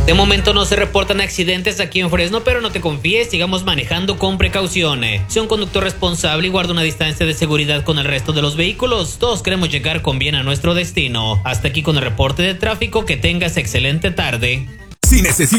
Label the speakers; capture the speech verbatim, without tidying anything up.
Speaker 1: De momento no se reportan accidentes aquí en Fresno, pero no te confíes, sigamos manejando con precaución. Sea un conductor responsable y guarda una distancia de seguridad con el resto de los vehículos. Todos queremos llegar con bien a nuestro destino. Hasta aquí con el reporte de tráfico, que tengas excelente tarde.
Speaker 2: Si necesitas